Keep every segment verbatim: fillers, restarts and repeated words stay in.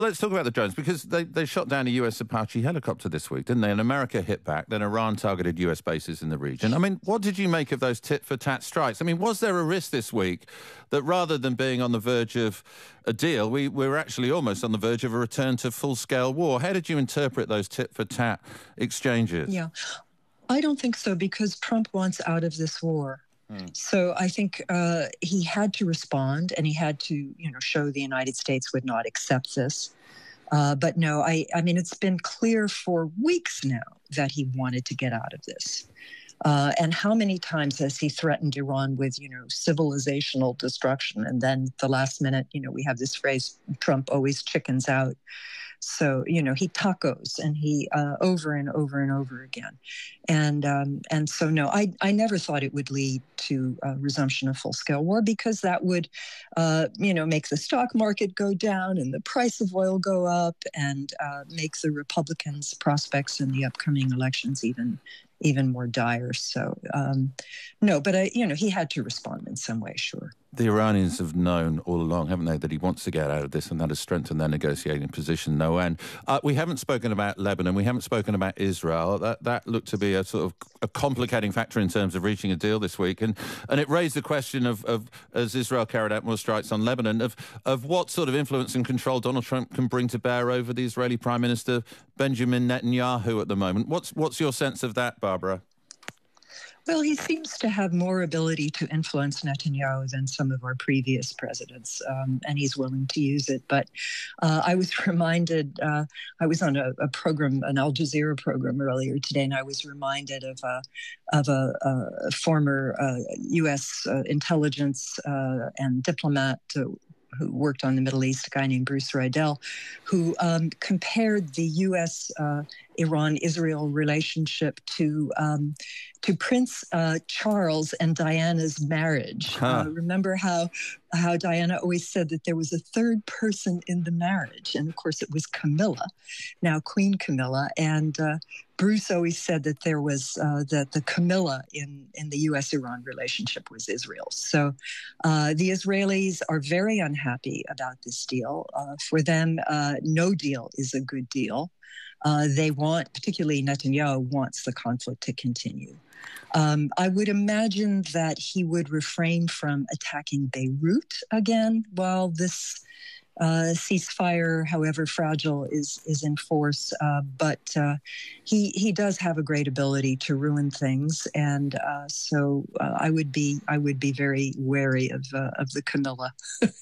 Let's talk about the drones, because they, they shot down a U S Apache helicopter this week, didn't they? And America hit back, then Iran targeted U S bases in the region. I mean, what did you make of those tit-for-tat strikes? I mean, was there a risk this week that rather than being on the verge of a deal, we, we were actually almost on the verge of a return to full-scale war? How did you interpret those tit-for-tat exchanges? Yeah, I don't think so, because Trump wants out of this war. So I think uh, he had to respond, and he had to, you know, show the United States would not accept this. Uh, but no, I, I mean, it's been clear for weeks now that he wanted to get out of this. Uh, and how many times has he threatened Iran with, you know, civilizational destruction? And then the last minute, you know, we have this phrase, Trump always chickens out. So, you know, he tacos, and he uh, over and over and over again. And um, and so, no, I, I never thought it would lead to a resumption of full-scale war, because that would, uh, you know, make the stock market go down and the price of oil go up, and uh, make the Republicans' prospects in the upcoming elections even even more dire. So, um, no, but, I, you know, he had to respond in some way, sure. The Iranians have known all along, haven't they, that he wants to get out of this, and that has strengthened their negotiating position no end. Uh, we haven't spoken about Lebanon. We haven't spoken about Israel. That that looked to be a sort of a complicating factor in terms of reaching a deal this week. And and it raised the question of, of as Israel carried out more strikes on Lebanon, of, of what sort of influence and control Donald Trump can bring to bear over the Israeli Prime Minister Benjamin Netanyahu at the moment. What's, what's your sense of that, Barbara? Well, he seems to have more ability to influence Netanyahu than some of our previous presidents, um, and he's willing to use it. But uh, I was reminded, uh, I was on a, a program, an Al Jazeera program earlier today, and I was reminded of, uh, of a, a former uh, U S uh, intelligence uh, and diplomat uh, who worked on the Middle East, a guy named Bruce Riedel, who um, compared the U S uh, Iran-Israel relationship to um, to Prince uh, Charles and Diana's marriage. Huh. Uh, remember how how Diana always said that there was a third person in the marriage, and of course it was Camilla, now Queen Camilla, and uh, Bruce always said that there was uh, that the Camilla in in the U S Iran relationship was Israel. So uh, the Israelis are very unhappy about this deal. Uh, for them, uh, no deal is a good deal. Uh, they want, particularly Netanyahu, wants the conflict to continue. Um, I would imagine that he would refrain from attacking Beirut again while this uh, ceasefire, however fragile, is is in force. Uh, but uh, he he does have a great ability to ruin things, and uh, so uh, I would be I would be very wary of uh, of the Camilla.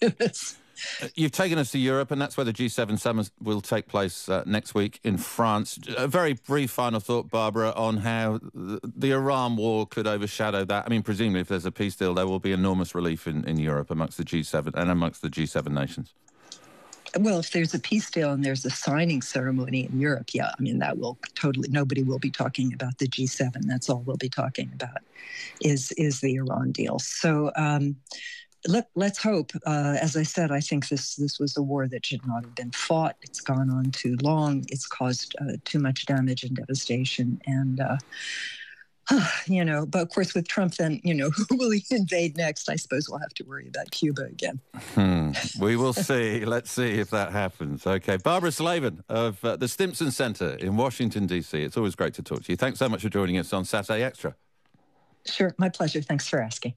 You've taken us to Europe, and that's where the G seven summit will take place uh, next week in France. A very brief final thought, Barbara, on how the, the Iran war could overshadow that. I mean, presumably if there's a peace deal, there will be enormous relief in, in Europe amongst the G seven and amongst the G seven nations. Well, if there's a peace deal and there's a signing ceremony in Europe, yeah, I mean, that will totally, nobody will be talking about the G seven. That's all we'll be talking about is, is the Iran deal. So, um, Let, let's hope. Uh, as I said, I think this this was a war that should not have been fought. It's gone on too long. It's caused uh, too much damage and devastation. And, uh, you know, but of course with Trump then, you know, who will he invade next? I suppose we'll have to worry about Cuba again. Hmm. We will see. Let's see if that happens. Okay. Barbara Slavin of uh, the Stimson Center in Washington, D C. It's always great to talk to you. Thanks so much for joining us on Saturday Extra. Sure. My pleasure. Thanks for asking.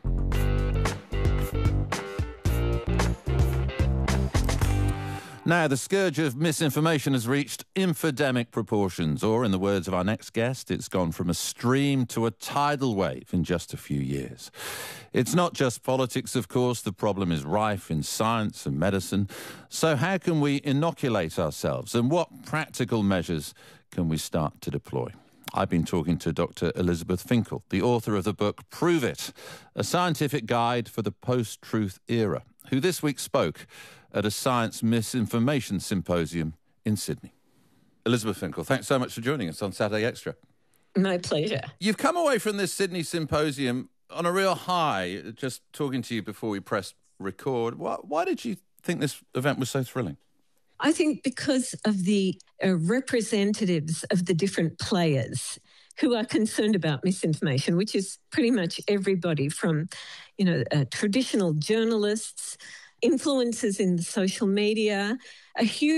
Now, the scourge of misinformation has reached infodemic proportions, or in the words of our next guest, it's gone from a stream to a tidal wave in just a few years. It's not just politics, of course. The problem is rife in science and medicine. So how can we inoculate ourselves, and what practical measures can we start to deploy? I've been talking to Doctor Elizabeth Finkel, the author of the book Prove It, a scientific guide for the post-truth era, who this week spoke at a science misinformation symposium in Sydney. Elizabeth Finkel, thanks so much for joining us on Saturday Extra. My pleasure. You've come away from this Sydney symposium on a real high, just talking to you before we pressed record. Why, why did you think this event was so thrilling? I think because of the uh, representatives of the different players who are concerned about misinformation, which is pretty much everybody from, you know, uh, traditional journalists, influencers in the social media, a huge